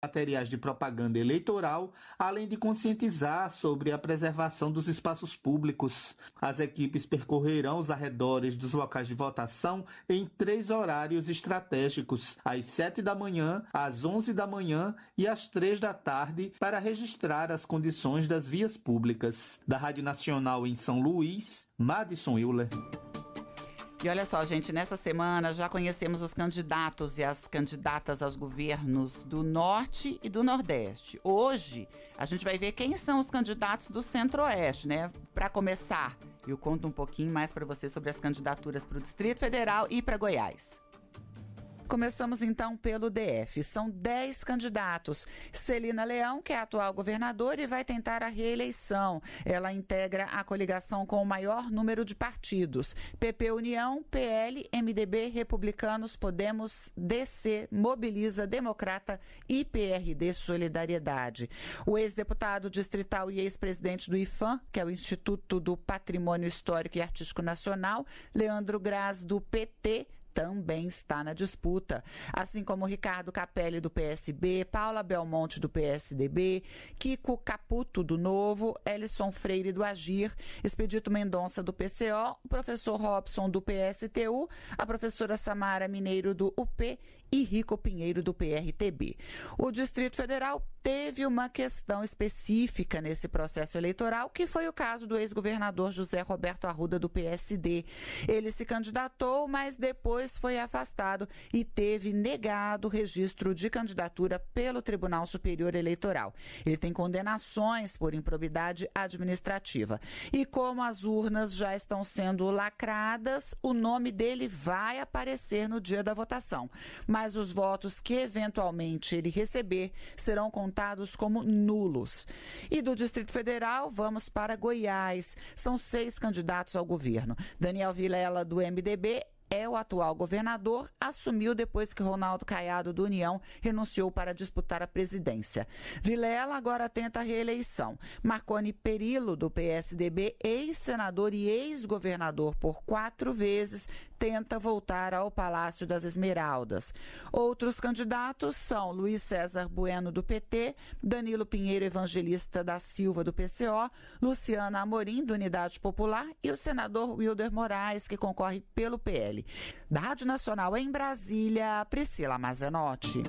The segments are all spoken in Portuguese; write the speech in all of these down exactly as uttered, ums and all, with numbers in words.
materiais de propaganda eleitoral, além de conscientizar sobre a preservação dos espaços públicos. As equipes percorrerão os arredores dos locais de votação em três horários estratégicos, às sete da manhã, às onze da manhã e às três da tarde, para registrar as condições das vias públicas. Da Rádio Nacional em São Luís, Madison Euler. E olha só, gente, nessa semana já conhecemos os candidatos e as candidatas aos governos do Norte e do Nordeste. Hoje, a gente vai ver quem são os candidatos do Centro-Oeste, né? Para começar, eu conto um pouquinho mais para você sobre as candidaturas para o Distrito Federal e para Goiás. Começamos então pelo D F. São dez candidatos. Celina Leão, que é a atual governadora e vai tentar a reeleição. Ela integra a coligação com o maior número de partidos: P P União, P L, M D B, Republicanos, Podemos, D C, Mobiliza, Democrata e P R D Solidariedade. O ex-deputado distrital e ex-presidente do I F A M, que é o Instituto do Patrimônio Histórico e Artístico Nacional, Leandro Graz, do P T, também está na disputa, assim como Ricardo Capelli, do P S B, Paula Belmonte, do P S D B, Kiko Caputo, do Novo, Elison Freire, do Agir, Expedito Mendonça, do P C O, o professor Robson, do P S T U, a professora Samara Mineiro, do U P e Rico Pinheiro, do P R T B. O Distrito Federal teve uma questão específica nesse processo eleitoral, que foi o caso do ex-governador José Roberto Arruda, do P S D. Ele se candidatou, mas depois foi afastado e teve negado o registro de candidatura pelo Tribunal Superior Eleitoral. Ele tem condenações por improbidade administrativa. E como as urnas já estão sendo lacradas, o nome dele vai aparecer no dia da votação. Mas os votos que eventualmente ele receber serão contados como nulos. E do Distrito Federal, vamos para Goiás. São seis candidatos ao governo. Daniel Vilela, do M D B, é o atual governador, assumiu depois que Ronaldo Caiado, do União, renunciou para disputar a presidência. Vilela agora tenta a reeleição. Marconi Perillo, do P S D B, ex-senador e ex-governador por quatro vezes, tenta voltar ao Palácio das Esmeraldas. Outros candidatos são Luiz César Bueno, do P T, Danilo Pinheiro Evangelista da Silva, do P C O, Luciana Amorim, do Unidade Popular, e o senador Wilder Moraes, que concorre pelo P L. Da Rádio Nacional em Brasília, Priscila Mazenotti.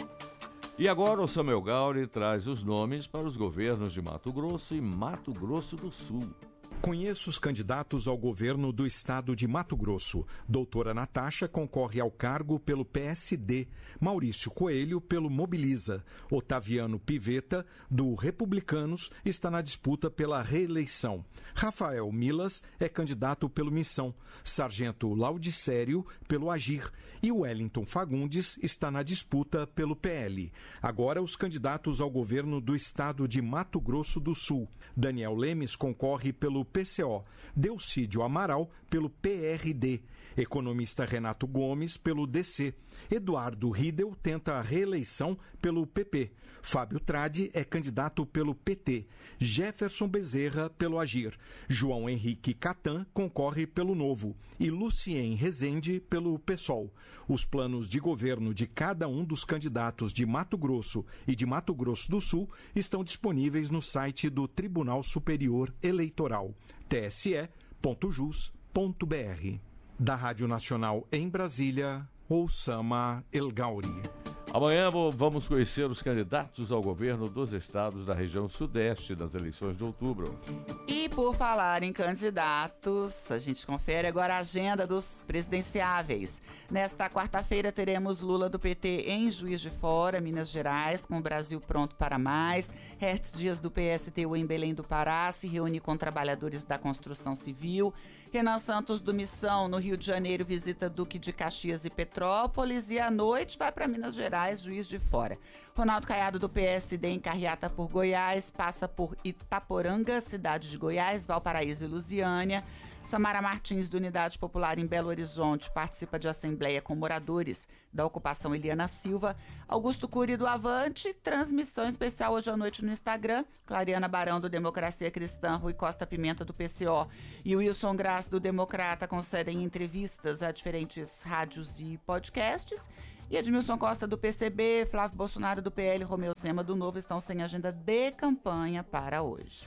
E agora o Samuel Gauri traz os nomes para os governos de Mato Grosso e Mato Grosso do Sul. Conheço os candidatos ao governo do estado de Mato Grosso. Doutora Natasha concorre ao cargo pelo P S D. Maurício Coelho pelo Mobiliza. Otaviano Piveta, do Republicanos, está na disputa pela reeleição. Rafael Milas é candidato pelo Missão. Sargento Laudicério pelo Agir. E Wellington Fagundes está na disputa pelo P L. Agora os candidatos ao governo do estado de Mato Grosso do Sul. Daniel Lemes concorre pelo P C O, Delcídio Amaral pelo P R D, economista Renato Gomes pelo D C, Eduardo Riedel tenta a reeleição pelo P P, Fábio Tradi é candidato pelo P T, Jefferson Bezerra pelo Agir, João Henrique Catan concorre pelo Novo e Lucien Rezende pelo PSOL. Os planos de governo de cada um dos candidatos de Mato Grosso e de Mato Grosso do Sul estão disponíveis no site do Tribunal Superior Eleitoral, t s e ponto jus ponto b r. Da Rádio Nacional em Brasília, Oussama El Gauri. Amanhã vamos conhecer os candidatos ao governo dos estados da região sudeste das eleições de outubro. E por falar em candidatos, a gente confere agora a agenda dos presidenciáveis. Nesta quarta-feira teremos Lula do P T em Juiz de Fora, Minas Gerais, com o Brasil pronto para mais. Hertz Dias do P S T U em Belém do Pará se reúne com trabalhadores da construção civil. Renan Santos do Missão, no Rio de Janeiro, visita Duque de Caxias e Petrópolis. E à noite vai para Minas Gerais, Juiz de Fora. Ronaldo Caiado do P S D em Carreata por Goiás, passa por Itaporanga, cidade de Goiás, Valparaíso e Lusiânia. Samara Martins, do Unidade Popular em Belo Horizonte, participa de assembleia com moradores da ocupação Eliana Silva. Augusto Cury, do Avante, transmissão especial hoje à noite no Instagram. Clariana Barão, do Democracia Cristã, Rui Costa Pimenta, do P C O e Wilson Graça, do Democrata, concedem entrevistas a diferentes rádios e podcasts. E Edmilson Costa do P C B, Flávio Bolsonaro do P L, Romeu Zema do Novo estão sem agenda de campanha para hoje.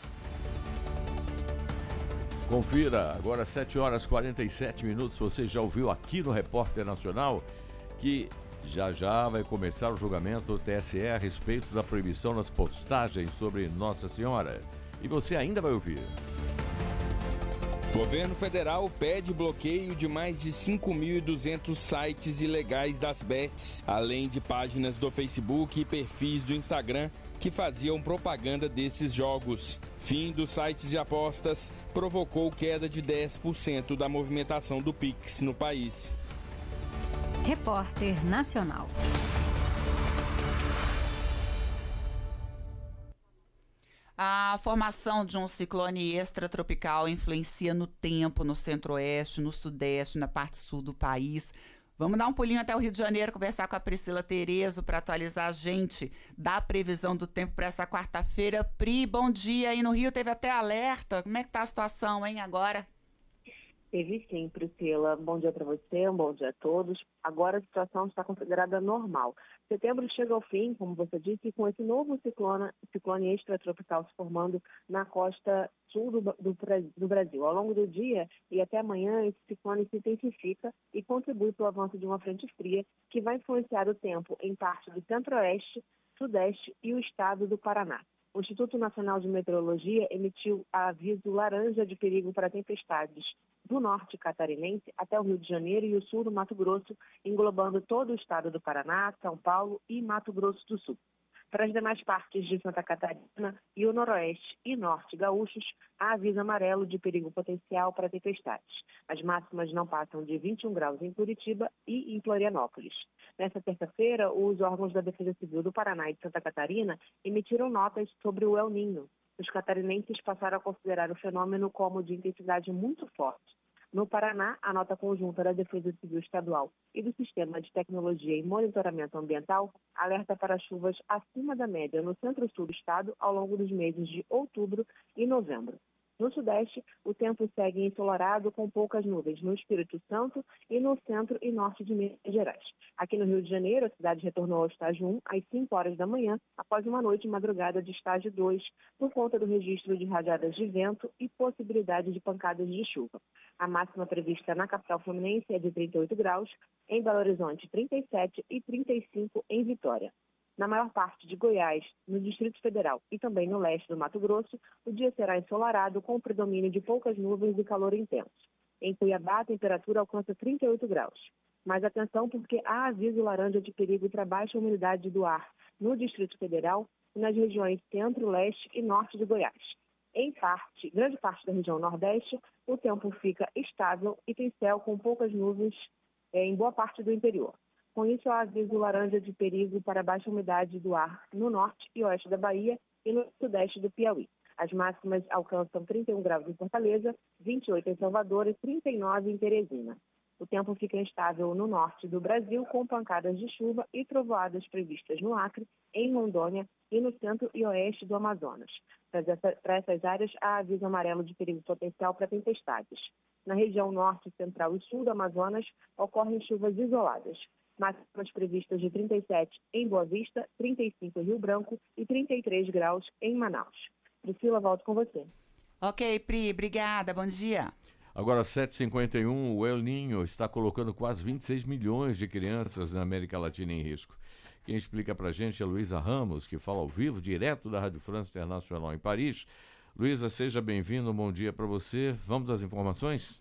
Confira, agora sete horas e quarenta e sete minutos, você já ouviu aqui no Repórter Nacional que já já vai começar o julgamento do T S E a respeito da proibição das postagens sobre Nossa Senhora. E você ainda vai ouvir. Governo federal pede bloqueio de mais de cinco mil e duzentos sites ilegais das bets, além de páginas do Facebook e perfis do Instagram que faziam propaganda desses jogos. Fim dos sites de apostas provocou queda de dez por cento da movimentação do Pix no país. Repórter Nacional. A formação de um ciclone extratropical influencia no tempo no centro-oeste, no sudeste, na parte sul do país. Vamos dar um pulinho até o Rio de Janeiro, conversar com a Priscila Terezo para atualizar a gente da previsão do tempo para essa quarta-feira. Pri, bom dia. Aí no Rio teve até alerta. Como é que tá a situação, hein, agora? Teve sim, Priscila. Bom dia para você, um bom dia a todos. Agora a situação está considerada normal. Setembro chega ao fim, como você disse, com esse novo ciclone, ciclone extratropical se formando na costa sul do, do, do Brasil. Ao longo do dia e até amanhã, esse ciclone se intensifica e contribui para o avanço de uma frente fria que vai influenciar o tempo em parte do centro-oeste, sudeste e o estado do Paraná. O Instituto Nacional de Meteorologia emitiu aviso laranja de perigo para tempestades do norte catarinense até o Rio de Janeiro e o sul do Mato Grosso, englobando todo o estado do Paraná, São Paulo e Mato Grosso do Sul. Para as demais partes de Santa Catarina e o noroeste e norte gaúchos, há aviso amarelo de perigo potencial para tempestades. As máximas não passam de vinte e um graus em Curitiba e em Florianópolis. Nesta terça-feira, os órgãos da Defesa Civil do Paraná e de Santa Catarina emitiram notas sobre o El Niño. Os catarinenses passaram a considerar o fenômeno como de intensidade muito forte. No Paraná, a nota conjunta da Defesa Civil Estadual e do Sistema de Tecnologia e Monitoramento Ambiental alerta para chuvas acima da média no centro-sul do estado ao longo dos meses de outubro e novembro. No sudeste, o tempo segue ensolarado com poucas nuvens no Espírito Santo e no centro e norte de Minas Gerais. Aqui no Rio de Janeiro, a cidade retornou ao estágio um às cinco horas da manhã, após uma noite e madrugada de estágio dois, por conta do registro de rajadas de vento e possibilidade de pancadas de chuva. A máxima prevista na capital fluminense é de trinta e oito graus, em Belo Horizonte trinta e sete e trinta e cinco em Vitória. Na maior parte de Goiás, no Distrito Federal e também no leste do Mato Grosso, o dia será ensolarado com o predomínio de poucas nuvens e calor intenso. Em Cuiabá, a temperatura alcança trinta e oito graus. Mas atenção porque há aviso laranja de perigo para baixa umidade do ar no Distrito Federal e nas regiões centro, leste e norte de Goiás. Em parte, grande parte da região nordeste, o tempo fica estável e tem céu com poucas nuvens é, em boa parte do interior. Com isso, há aviso laranja de perigo para baixa umidade do ar no norte e oeste da Bahia e no sudeste do Piauí. As máximas alcançam trinta e um graus em Fortaleza, vinte e oito em Salvador e trinta e nove em Teresina. O tempo fica instável no norte do Brasil, com pancadas de chuva e trovoadas previstas no Acre, em Rondônia e no centro e oeste do Amazonas. Para essas áreas, há aviso amarelo de perigo potencial para tempestades. Na região norte, central e sul do Amazonas, ocorrem chuvas isoladas. Máximas previstas de trinta e sete em Boa Vista, trinta e cinco em Rio Branco e trinta e três graus em Manaus. Priscila, volto com você. Ok, Pri, obrigada, bom dia. Agora, sete e cinquenta e um, o El Niño está colocando quase vinte e seis milhões de crianças na América Latina em risco. Quem explica pra gente é Luísa Ramos, que fala ao vivo, direto da Rádio France Internacional em Paris. Luísa, seja bem-vinda, um bom dia para você. Vamos às informações?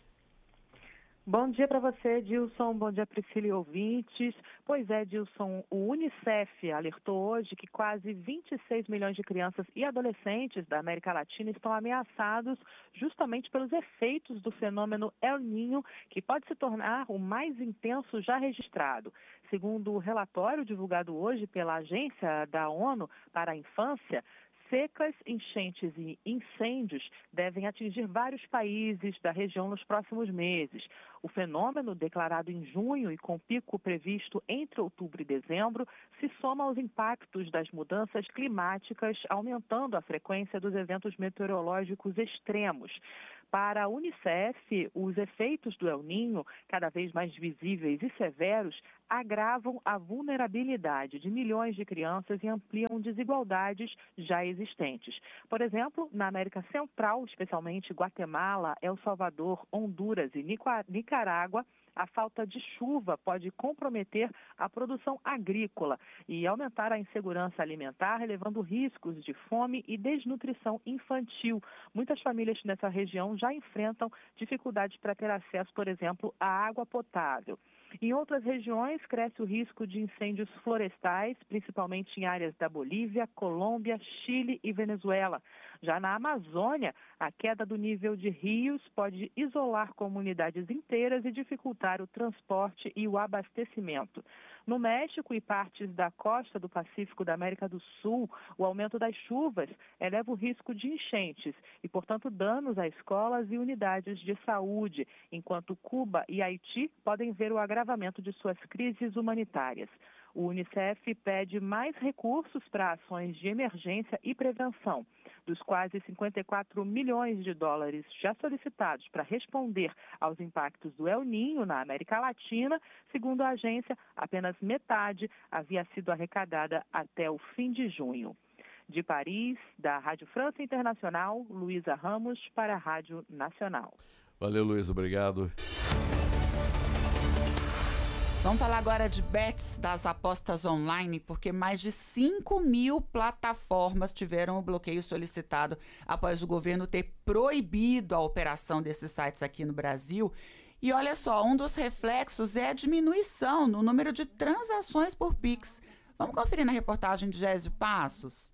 Bom dia para você, Dilson. Bom dia, Priscila e ouvintes. Pois é, Dilson, o Unicef alertou hoje que quase vinte e seis milhões de crianças e adolescentes da América Latina estão ameaçados justamente pelos efeitos do fenômeno El Niño, que pode se tornar o mais intenso já registrado. Segundo o relatório divulgado hoje pela Agência da ONU para a Infância, secas, enchentes e incêndios devem atingir vários países da região nos próximos meses. O fenômeno, declarado em junho e com pico previsto entre outubro e dezembro, se soma aos impactos das mudanças climáticas, aumentando a frequência dos eventos meteorológicos extremos. Para a Unicef, os efeitos do El Niño, cada vez mais visíveis e severos, agravam a vulnerabilidade de milhões de crianças e ampliam desigualdades já existentes. Por exemplo, na América Central, especialmente Guatemala, El Salvador, Honduras e Nicarágua, a falta de chuva pode comprometer a produção agrícola e aumentar a insegurança alimentar, levando riscos de fome e desnutrição infantil. Muitas famílias nessa região já enfrentam dificuldades para ter acesso, por exemplo, à água potável. Em outras regiões, cresce o risco de incêndios florestais, principalmente em áreas da Bolívia, Colômbia, Chile e Venezuela. Já na Amazônia, a queda do nível de rios pode isolar comunidades inteiras e dificultar o transporte e o abastecimento. No México e partes da costa do Pacífico da América do Sul, o aumento das chuvas eleva o risco de enchentes e, portanto, danos a escolas e unidades de saúde, enquanto Cuba e Haiti podem ver o agravamento de suas crises humanitárias. O Unicef pede mais recursos para ações de emergência e prevenção. Dos quase cinquenta e quatro milhões de dólares já solicitados para responder aos impactos do El Niño na América Latina, segundo a agência, apenas metade havia sido arrecadada até o fim de junho. De Paris, da Rádio França Internacional, Luísa Ramos para a Rádio Nacional. Valeu, Luísa, obrigado. Vamos falar agora de bets, das apostas online, porque mais de cinco mil plataformas tiveram o bloqueio solicitado após o governo ter proibido a operação desses sites aqui no Brasil. E olha só, um dos reflexos é a diminuição no número de transações por Pix. Vamos conferir na reportagem de Gésio Passos.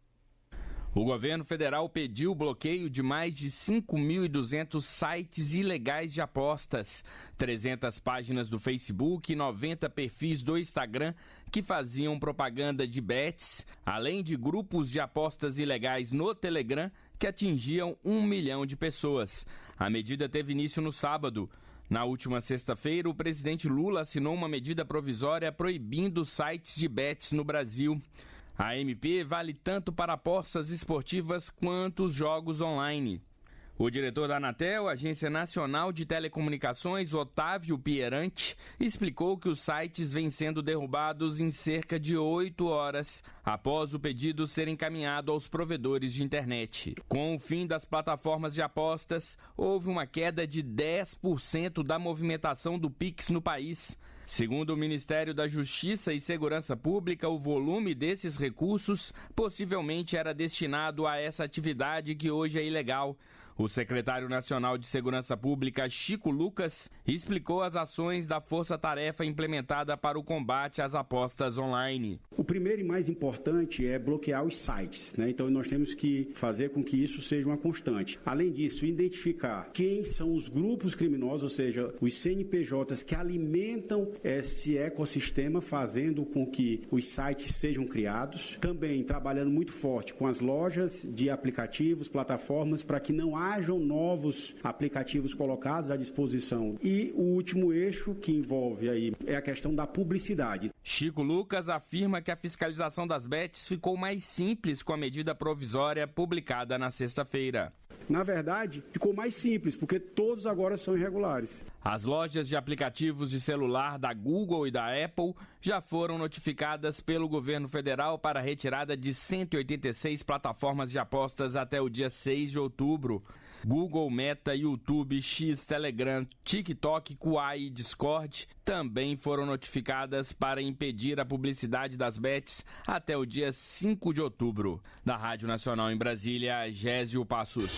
O governo federal pediu o bloqueio de mais de cinco mil e duzentos sites ilegais de apostas, trezentas páginas do Facebook e noventa perfis do Instagram que faziam propaganda de bets, além de grupos de apostas ilegais no Telegram que atingiam um milhão de pessoas. A medida teve início no sábado. Na última sexta-feira, o presidente Lula assinou uma medida provisória proibindo sites de bets no Brasil. A M P vale tanto para apostas esportivas quanto os jogos online. O diretor da Anatel, Agência Nacional de Telecomunicações, Otávio Pierante, explicou que os sites vêm sendo derrubados em cerca de oito horas após o pedido ser encaminhado aos provedores de internet. Com o fim das plataformas de apostas, houve uma queda de dez por cento da movimentação do Pix no país. Segundo o Ministério da Justiça e Segurança Pública, o volume desses recursos possivelmente era destinado a essa atividade que hoje é ilegal. O secretário nacional de Segurança Pública, Chico Lucas, explicou as ações da força-tarefa implementada para o combate às apostas online. O primeiro e mais importante é bloquear os sites, né? Então nós temos que fazer com que isso seja uma constante. Além disso, identificar quem são os grupos criminosos, ou seja, os C N P Js que alimentam esse ecossistema, fazendo com que os sites sejam criados. Também trabalhando muito forte com as lojas de aplicativos, plataformas, para que não hajam novos aplicativos colocados à disposição. E o último eixo que envolve aí é a questão da publicidade. Chico Lucas afirma que a fiscalização das bets ficou mais simples com a medida provisória publicada na sexta-feira. Na verdade, ficou mais simples, porque todos agora são irregulares. As lojas de aplicativos de celular da Google e da Apple já foram notificadas pelo governo federal para a retirada de cento e oitenta e seis plataformas de apostas até o dia seis de outubro. Google, Meta, YouTube, X, Telegram, TikTok, Kuai e Discord também foram notificadas para impedir a publicidade das bets até o dia cinco de outubro. Da Rádio Nacional em Brasília, Gésio Passos.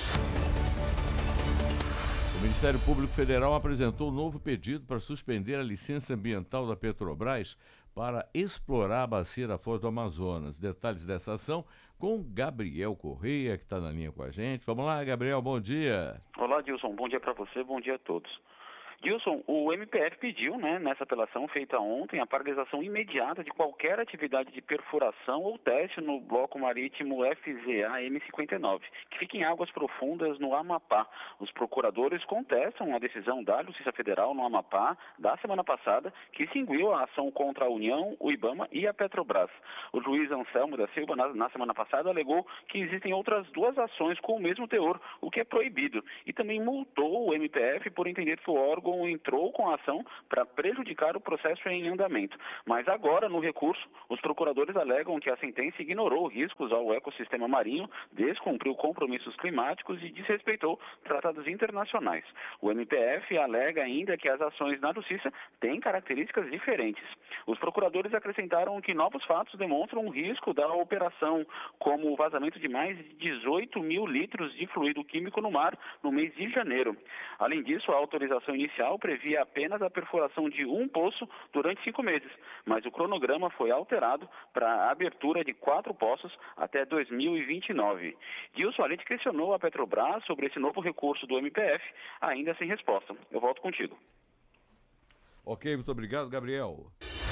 O Ministério Público Federal apresentou um novo pedido para suspender a licença ambiental da Petrobras para explorar a bacia da Foz do Amazonas. Detalhes dessa ação com Gabriel Correia, que está na linha com a gente. Vamos lá, Gabriel, bom dia. Olá, Dilson, bom dia para você, bom dia a todos. Gilson, o M P F pediu, né, nessa apelação feita ontem, a paralisação imediata de qualquer atividade de perfuração ou teste no bloco marítimo F Z A M cinquenta e nove, que fica em águas profundas no Amapá. Os procuradores contestam a decisão da Justiça Federal no Amapá da semana passada, que extinguiu a ação contra a União, o IBAMA e a Petrobras. O juiz Anselmo da Silva, na, na semana passada, alegou que existem outras duas ações com o mesmo teor, o que é proibido, e também multou o M P F por entender que o órgão entrou com a ação para prejudicar o processo em andamento. Mas agora, no recurso, os procuradores alegam que a sentença ignorou riscos ao ecossistema marinho, descumpriu compromissos climáticos e desrespeitou tratados internacionais. O M P F alega ainda que as ações na justiça têm características diferentes. Os procuradores acrescentaram que novos fatos demonstram o risco da operação, como o vazamento de mais de dezoito mil litros de fluido químico no mar no mês de janeiro. Além disso, a autorização inicial previa apenas a perfuração de um poço durante cinco meses, mas o cronograma foi alterado para a abertura de quatro poços até dois mil e vinte e nove. Dilson, a gente questionou a Petrobras sobre esse novo recurso do M P F, ainda sem resposta. Eu volto contigo. Ok, muito obrigado, Gabriel.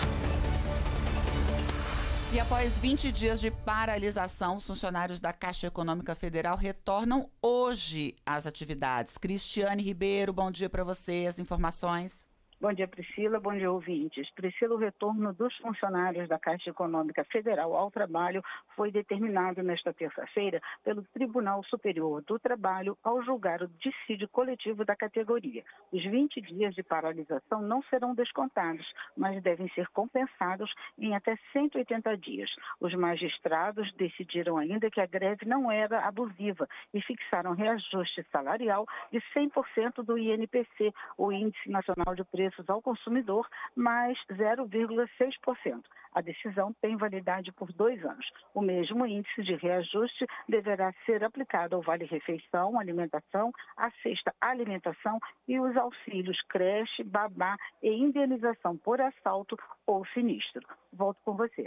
E após vinte dias de paralisação, os funcionários da Caixa Econômica Federal retornam hoje às atividades. Cristiane Ribeiro, bom dia para você, as informações. Bom dia, Priscila. Bom dia, ouvintes. Priscila, o retorno dos funcionários da Caixa Econômica Federal ao trabalho foi determinado nesta terça-feira pelo Tribunal Superior do Trabalho ao julgar o dissídio coletivo da categoria. Os vinte dias de paralisação não serão descontados, mas devem ser compensados em até cento e oitenta dias. Os magistrados decidiram ainda que a greve não era abusiva e fixaram reajuste salarial de cem por cento do I N P C, o Índice Nacional de Preços ao consumidor, mais zero vírgula seis por cento. A decisão tem validade por dois anos. O mesmo índice de reajuste deverá ser aplicado ao vale-refeição, alimentação, a cesta alimentação e os auxílios creche, babá e indenização por assalto ou sinistro. Volto com você.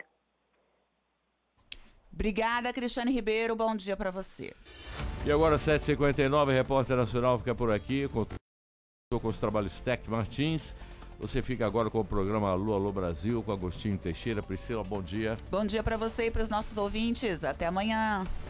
Obrigada, Cristiane Ribeiro. Bom dia para você. E agora, sete e cinquenta e nove, Repórter Nacional fica por aqui com com os trabalhos Tec Martins. Você fica agora com o programa Alô, Alô Brasil, com Agostinho Teixeira. Priscila, bom dia. Bom dia para você e para os nossos ouvintes. Até amanhã.